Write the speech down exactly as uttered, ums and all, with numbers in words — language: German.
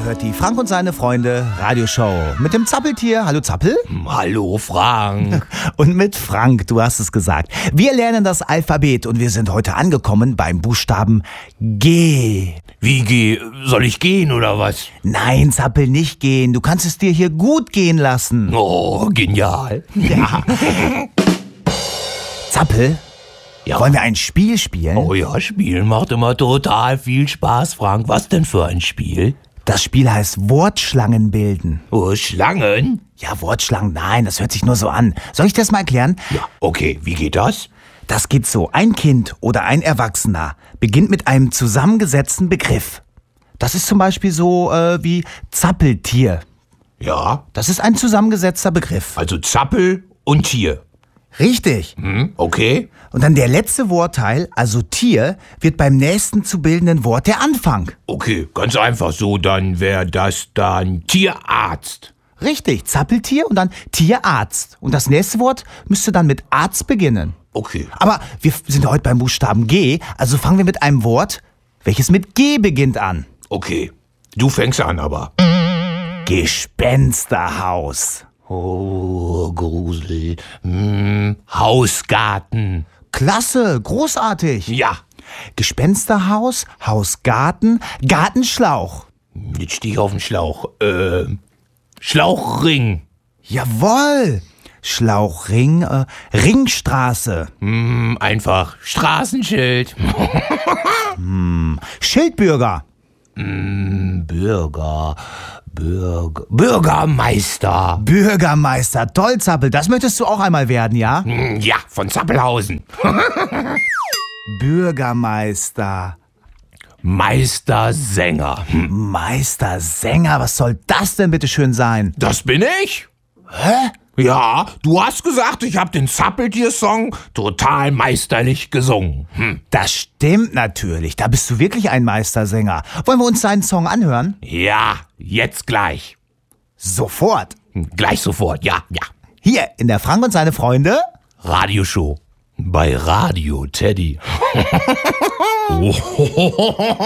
hört die Frank und seine Freunde Radioshow mit dem Zappeltier. Hallo Zappel. Hallo Frank. Und mit Frank, du hast es gesagt. Wir lernen das Alphabet und wir sind heute angekommen beim Buchstaben G. Wie geh? Soll ich gehen oder was? Nein, Zappel, nicht gehen. Du kannst es dir hier gut gehen lassen. Oh, genial. Ja. Zappel, Ja. wollen wir ein Spiel spielen? Oh ja, Spielen macht immer total viel Spaß, Frank. Was denn für ein Spiel? Das Spiel heißt Wortschlangen bilden. Oh, Schlangen? Ja, Wortschlangen, nein, das hört sich nur so an. Soll ich das mal erklären? Ja, okay, wie geht das? Das geht so. Ein Kind oder ein Erwachsener beginnt mit einem zusammengesetzten Begriff. Das ist zum Beispiel so äh, wie Zappeltier. Ja, Das ist ein zusammengesetzter Begriff. also Zappel und Tier. Richtig. Hm, okay. Und dann der letzte Wortteil, also Tier, wird beim nächsten zu bildenden Wort der Anfang. Okay, ganz einfach so, dann wäre das dann Tierarzt. Richtig, Zappeltier und dann Tierarzt. Und das nächste Wort müsste dann mit Arzt beginnen. Okay. Aber wir sind heute beim Buchstaben G, also fangen wir mit einem Wort, welches mit G beginnt an. Okay. Du fängst an aber. Gespensterhaus. Oh, Grusel. Hm, Hausgarten. Klasse, großartig. Ja. Gespensterhaus, Hausgarten, Gartenschlauch. Jetzt stehe ich auf dem Schlauch. Äh, Schlauchring. Jawohl. Schlauchring, äh, Ringstraße. Hm, einfach Straßenschild. Schildbürger. Bürger. Bürger. Bürgermeister. Bürgermeister, toll, Zappel. Das möchtest du auch einmal werden, ja? Hm, ja, von Zappelhausen. Bürgermeister. Meistersänger. Hm, Meistersänger, was soll das denn bitte schön sein? das bin ich. Hä? Ja, du hast gesagt, ich habe den Zappeltier-Song total meisterlich gesungen. Hm. Das stimmt natürlich. Da bist du wirklich ein Meistersänger. Wollen wir uns deinen Song anhören? Ja, jetzt gleich. Sofort. Hm, Gleich sofort, ja, ja. Hier in der Frank und seine Freunde. Radioshow. Bei Radio Teddy.